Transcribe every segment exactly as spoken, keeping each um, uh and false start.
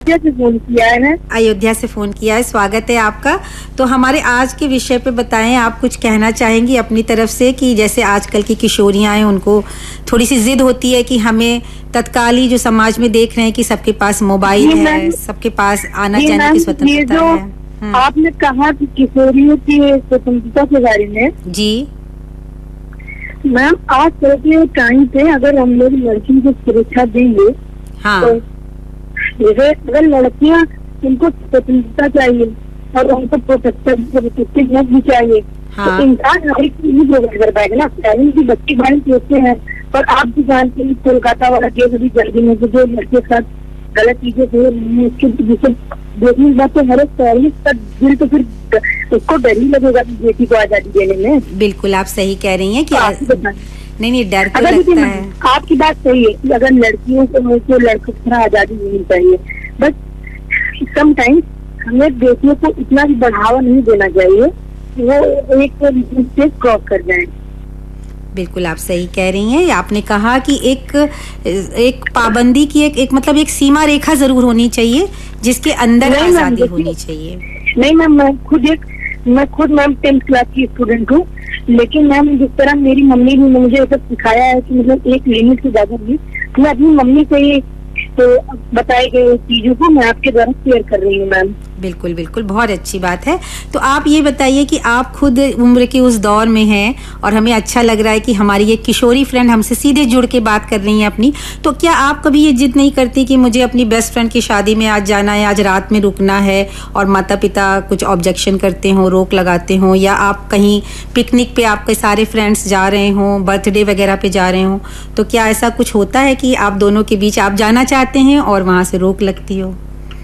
से फोन किया है ना। अयोध्या से फोन किया है, स्वागत है आपका। तो हमारे आज के विषय पे बताएं, आप कुछ कहना चाहेंगी अपनी तरफ से कि जैसे आजकल की किशोरियां हैं, उनको थोड़ी सी जिद होती है कि हमें तत्काल ही जो समाज में देख रहे हैं कि सबके पास मोबाइल है, सबके पास आना जाने की स्वतंत्रता है। आपने कहा कि किशोरियों की स्वतंत्रता के बारे में जी मैम, आज के टाइम पे अगर हम लोग लड़कियों को सुरक्षा देंगे, हाँ, तो जैसे अगर लड़कियां, उनको स्वतंत्रता चाहिए और उनको प्रोटेक्टिव भी चाहिए, हाँ, तो इंसान हर एक चीज प्रोवाइड कर पाएगा ना। पहले की बच्ची बहन सोचते हैं, पर आप भी जानते हैं कोलकाता वाला केस अभी जल्दी में जो लड़के के साथ गलत चीजें हो रही है, उसके देखने के बाद तो हर एक पेरेंट्स का दिल तो फिर उसको डर ही लगेगा कि बेटी को आजादी देने में। बिल्कुल आप सही कह रही हैं कि आ... नहीं नहीं डर तो लगता है। आपकी बात सही है कि अगर लड़कियों को लड़कों की तरह आजादी मिलनी चाहिए, बट समटाइम्स हमें बेटियों को इतना भी बढ़ावा नहीं देना चाहिए कि वो एक स्टेज क्रॉस कर जाए। बिल्कुल आप सही कह रही हैं। आपने कहा कि एक एक पाबंदी की एक, एक मतलब एक सीमा रेखा जरूर होनी चाहिए जिसके अंदर आजादी होनी चाहिए। नहीं मैम, मैं खुद एक मैं खुद मैम टेंथ क्लास की स्टूडेंट हूँ, लेकिन मैम जिस तरह मेरी मम्मी ने मुझे ऐसा सिखाया है कि मतलब एक लिमिट से ज्यादा भी, मैं अपनी मम्मी से ही तो बताई गई चीजों को मैं आपके द्वारा शेयर कर रही हूँ मैम। बिल्कुल बिल्कुल, बहुत अच्छी बात है। तो आप ये बताइए कि आप खुद उम्र के उस दौर में हैं और हमें अच्छा लग रहा है कि हमारी ये किशोरी फ्रेंड हमसे सीधे जुड़ के बात कर रही हैं अपनी, तो क्या आप कभी ये जिद नहीं करती कि मुझे अपनी बेस्ट फ्रेंड की शादी में आज जाना है, आज रात में रुकना है, और माता पिता कुछ ऑब्जेक्शन करते हो, रोक लगाते हो, या आप कहीं पिकनिक पे आपके सारे फ्रेंड्स जा रहे हों, बर्थडे वगैरह पे जा रहे हों, तो क्या ऐसा कुछ होता है कि आप दोनों के बीच आप जाना चाहते हैं और वहां से रोक लगती हो?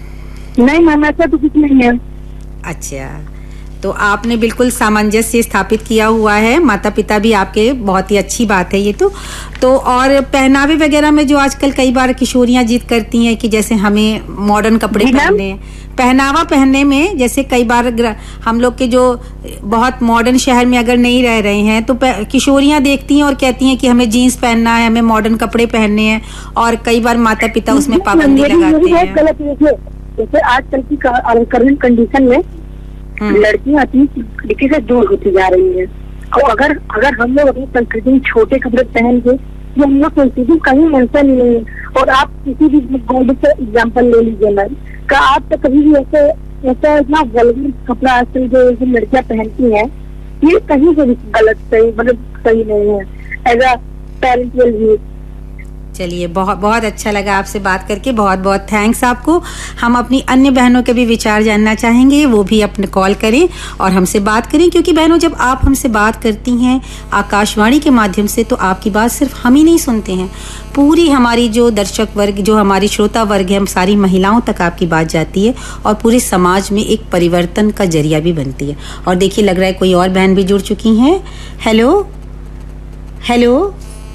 नहीं मैम, ऐसा तो कुछ नहीं है। अच्छा, तो आपने बिल्कुल सामंजस्य स्थापित किया हुआ है, माता पिता भी आपके, बहुत ही अच्छी बात है ये तो। तो और पहनावे वगैरह में जो आजकल कई बार किशोरियां जिद करती हैं कि जैसे हमें मॉडर्न कपड़े पहनने हैं, पहनावा पहनने में जैसे कई बार हम लोग के जो बहुत मॉडर्न शहर में अगर नहीं रह रहे हैं तो किशोरियां देखती हैं और कहती हैं कि हमें जीन्स पहनना है, हमें मॉडर्न कपड़े पहनने हैं, और कई बार माता पिता उसमें पाबंदी लगाते हैं। जैसे आजकल की करंट कंडीशन में लड़कियां अपनी संस्कृति से दूर होती जा रही हैं, और अगर अगर हम लोग अपनी संस्कृति में छोटे कपड़े पहन के, तो हम लोग संस्कृति कहीं मेंशन नहीं है। और आप किसी भी गोल्ड से एग्जाम्पल ले लीजिए मैम, का आप तो कभी भी ऐसे ऐसा इतना वल्गर कपड़ा आजकल जो लड़कियां पहनती हैं, ये कहीं से भी गलत सही मतलब सही नहीं है एज अ पेरेंटल व्यू। चलिए, बहुत बहुत अच्छा लगा आपसे बात करके, बहुत बहुत थैंक्स आपको। हम अपनी अन्य बहनों के भी विचार जानना चाहेंगे, वो भी अपने कॉल करें और हमसे बात करें, क्योंकि बहनों जब आप हमसे बात करती हैं आकाशवाणी के माध्यम से, तो आपकी बात सिर्फ हम ही नहीं सुनते हैं, पूरी हमारी जो दर्शक वर्ग, जो हमारी श्रोता वर्ग है, हम सारी महिलाओं तक आपकी बात जाती है और पूरे समाज में एक परिवर्तन का जरिया भी बनती है। और देखिए, लग रहा है कोई और बहन भी जुड़ चुकी हैं। हेलो हेलो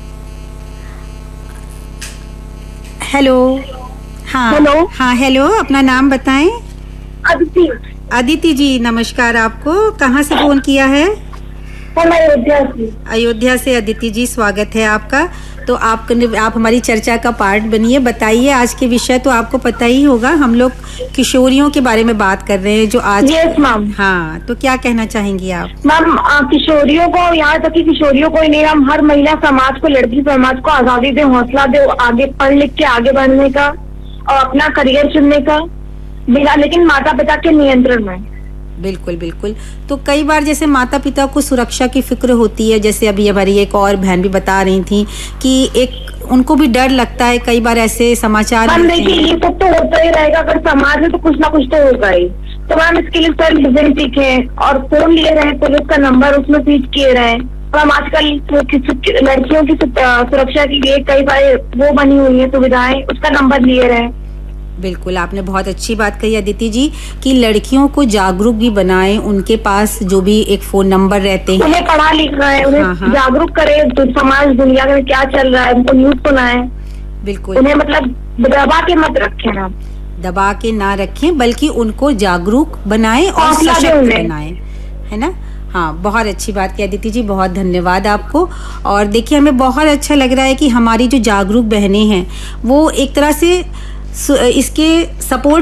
हेलो हाँ हेलो हाँ हेलो, अपना नाम बताएं। अदिति। अदिति जी, नमस्कार। आपको कहाँ से फोन किया है? अयोध्या से। अयोध्या से अदिति जी, स्वागत है आपका। तो आप आप हमारी चर्चा का पार्ट बनिए, बताइए आज के विषय तो आपको पता ही होगा, हम लोग किशोरियों के बारे में बात कर रहे हैं जो आज। Yes ma'am. हाँ, तो क्या कहना चाहेंगी आप? मैम, किशोरियों को, यहाँ तक कि किशोरियों को ही नहीं, हम हर महिला समाज को, लड़की समाज को आजादी दे, हौसला दे, आगे पढ़ लिख के आगे बढ़ने का और अपना करियर चुनने का, बिना लेकिन माता पिता के नियंत्रण में। बिल्कुल बिल्कुल। तो कई बार जैसे माता पिता को सुरक्षा की फिक्र होती है, जैसे अभी हमारी एक और बहन भी बता रही थी कि एक उनको भी डर लगता है, कई बार ऐसे समाचार मैम देखिए, ये सब तो होता ही रहेगा, अगर समाज में तो कुछ ना कुछ तो होगा ही। तो मैम इसके लिए सेल्फ डिफेंस सीखे और फोन लिए रहे, पुलिस का नंबर उसमें फीड किए रहे। तो हम आजकल लड़कियों की सुरक्षा के लिए कई सारे वो बनी हुई है सुविधाएं, उसका नंबर लिए रहे। बिल्कुल, आपने बहुत अच्छी बात कही अदिति जी कि लड़कियों को जागरूक भी बनाएं, उनके पास जो भी एक फोन नंबर रहते हैं, उन्हें पढ़ा लिखा है, उन्हें हाँ, हाँ। जागरूक करे, तो समाज दुनिया में क्या चल रहा है उनको न्यूज सुनाए। बिल्कुल, उन्हें मतलब दबा के मत रखें ना, दबा के ना रखें, बल्कि उनको जागरूक बनाएं और सशक्त बनाएं, है ना। हाँ, बहुत अच्छी बात की अदिति जी, बहुत धन्यवाद आपको। और देखिए, हमें बहुत अच्छा लग रहा है कि हमारी जो जागरूक बहनें हैं वो एक तरह से इसके सपोर्ट